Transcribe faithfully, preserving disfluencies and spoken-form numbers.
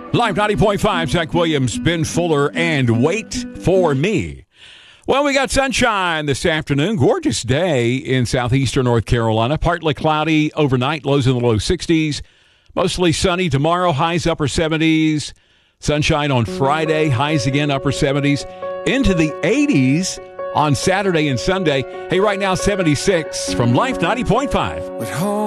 Live ninety point five, Zach Williams, Ben Fuller, and Wait for Me. Well, we got sunshine this afternoon. Gorgeous day in southeastern North Carolina. Partly cloudy overnight, lows in the low sixties. Mostly sunny tomorrow, highs upper seventies. Sunshine on Friday, highs again upper seventies. Into the eighties on Saturday and Sunday. Hey, right now seventy-six from Life ninety point five.